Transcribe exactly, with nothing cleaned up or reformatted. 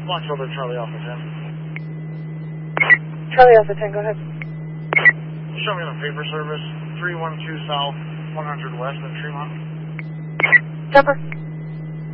Block shoulder, Charlie Alpha ten. Charlie Alpha ten, go ahead. Show me the paper service, three one two South, one hundred West in Tremont. Jumper.